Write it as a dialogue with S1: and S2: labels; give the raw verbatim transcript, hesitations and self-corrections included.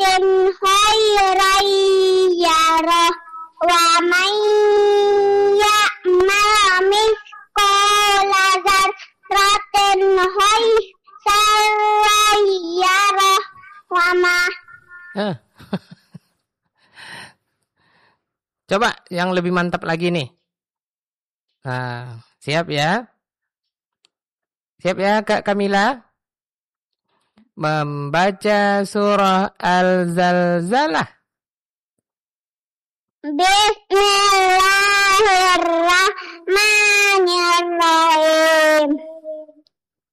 S1: khairan yarah wa man ya'mal mithqala dzarratin khairan yarah wa ma.
S2: Eh. Coba yang lebih mantap lagi nih. Nah, siap ya? Siap ya Kak Kamila? Membaca surah Al-Zalzalah.
S1: Bismillahirrahmanirrahim.